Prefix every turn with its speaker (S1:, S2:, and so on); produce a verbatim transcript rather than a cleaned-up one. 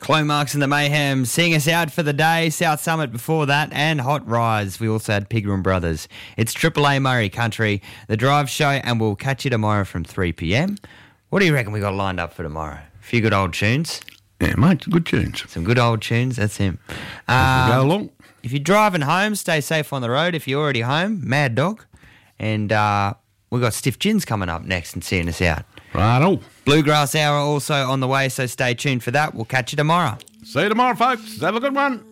S1: Chloe Marks and the Mayhem seeing us out for the day. South Summit before that and Hot Rise. We also had Pigram Brothers. It's Triple A Murray Country, the Drive Show, and we'll catch you tomorrow from three p.m. What do you reckon we got lined up for tomorrow? A few good old tunes.
S2: Yeah, mate, good tunes.
S1: Some good old tunes, that's him.
S2: As we
S1: Um,
S2: go along.
S1: If you're driving home, stay safe on the road. If you're already home, Mad Dog. And uh, we've got Stiff Gins coming up next and seeing us out.
S2: Righto.
S1: Bluegrass Hour also on the way, so stay tuned for that. We'll catch you tomorrow.
S2: See you tomorrow, folks. Have a good one.